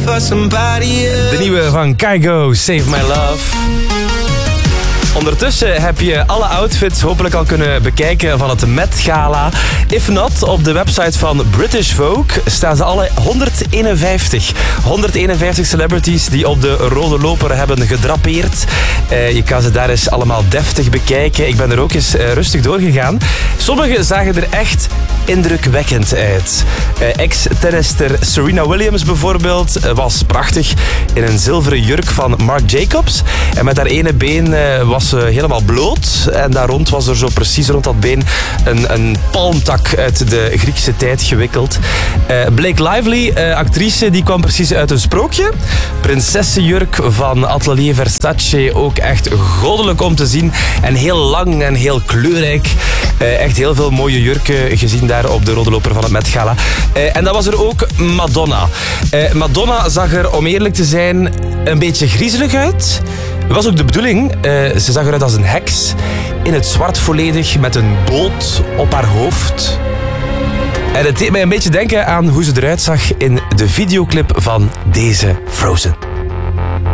for somebody else. De nieuwe van Kygo, Save My Love. Ondertussen heb je alle outfits hopelijk al kunnen bekijken van het Met Gala. If not, op de website van British Vogue staan ze alle 151. 151 celebrities die op de rode loper hebben gedrapeerd. Je kan ze daar eens allemaal deftig bekijken. Ik ben er ook eens rustig doorgegaan. Sommigen zagen er echt indrukwekkend uit. Ex-tennister Serena Williams bijvoorbeeld was prachtig in een zilveren jurk van Marc Jacobs. En met haar ene been was ze helemaal bloot. En daar rond was er zo precies rond dat been een palmtak uit de Griekse tijd gewikkeld. Blake Lively, actrice, die kwam precies uit een sprookje. Prinsessenjurk van Atelier Versace, ook echt goddelijk om te zien. En heel lang en heel kleurrijk. Echt heel veel mooie jurken gezien daar op de rode loper van het Met Gala. En dan was er ook Madonna. Madonna zag er, om eerlijk te zijn, een beetje griezelig uit. Dat was ook de bedoeling. Ze zag eruit als een heks. In het zwart volledig, met een boot op haar hoofd. En het deed mij een beetje denken aan hoe ze eruit zag in de videoclip van deze Frozen.